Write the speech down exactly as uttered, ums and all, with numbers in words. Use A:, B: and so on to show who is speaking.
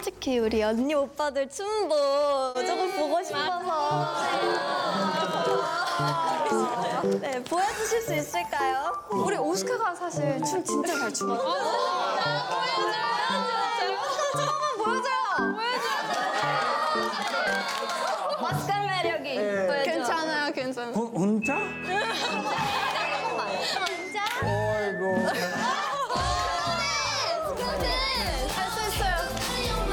A: 솔직히 우리 언니 오빠들 춤도 조금 보고 싶어서 네, 보여주실 수 있을까요?
B: 우리 오스카가 사실 춤 진짜 잘 추거든.
A: 마스칼 매력이
B: 괜찮아요, 괜찮아요.
C: 혼- 혼자?
A: 네.